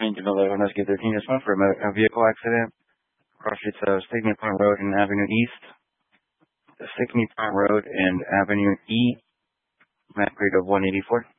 Engine 11, Rescue 13, just one for a vehicle accident. Cross streets of Stickney Point Road and Avenue East. Stickney Point Road and Avenue E. Map grade of 184.